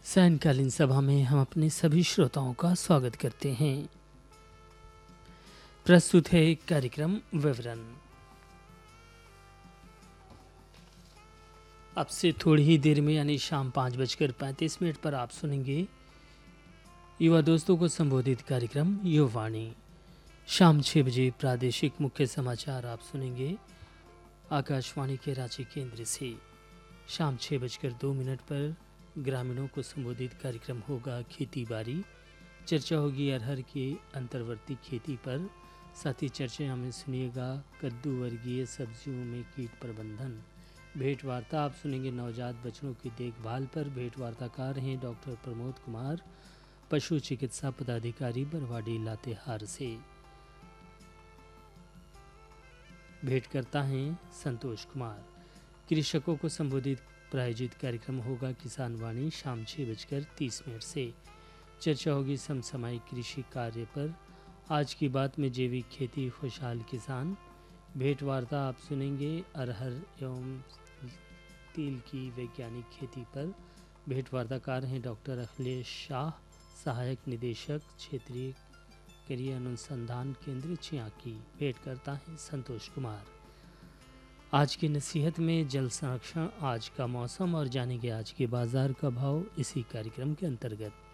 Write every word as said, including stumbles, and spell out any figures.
सायंकालीन सभा में हम अपने सभी श्रोताओं का स्वागत करते हैं। प्रस्तुत है कार्यक्रम विवरण। अब से थोड़ी ही देर में यानी शाम पाँच बजकर पैंतीस मिनट पर आप सुनेंगे युवा दोस्तों को संबोधित कार्यक्रम युवावाणी। शाम छः बजे प्रादेशिक मुख्य समाचार आप सुनेंगे आकाशवाणी के रांची केंद्र से। शाम छः बजकर दो मिनट पर ग्रामीणों को संबोधित कार्यक्रम होगा खेती बाड़ी। चर्चा होगी अरहर के अंतर्वर्ती खेती पर। साथ ही चर्चा में सुनिएगा कद्दू वर्गीय सब्जियों में कीट प्रबंधन। भेंट वार्ता आप सुनेंगे नवजात बच्चों की देखभाल पर। भेंट वार्ताकार हैं डॉक्टर प्रमोद कुमार, पशु चिकित्सा पदाधिकारी बरवाडी लातेहार से। भेंट करता हैं संतोष कुमार। कृषकों को संबोधित प्रायोजित कार्यक्रम होगा किसान वाणी शाम छः बजकर तीस मिनट से। चर्चा होगी समसामयिक कृषि कार्य पर। आज की बात में जैविक खेती खुशहाल किसान। भेंट वार्ता आप सुनेंगे अरहर एवं तिल की वैज्ञानिक खेती पर। भेंट वार्ताकार हैं डॉक्टर अखिलेश शाह, सहायक निदेशक क्षेत्रीय करियर अनुसंधान केंद्र चियाकी। भेंट करता है संतोष कुमार। आज की नसीहत में जल संरक्षण, आज का मौसम और जानेंगे आज के बाजार का भाव इसी कार्यक्रम के अंतर्गत।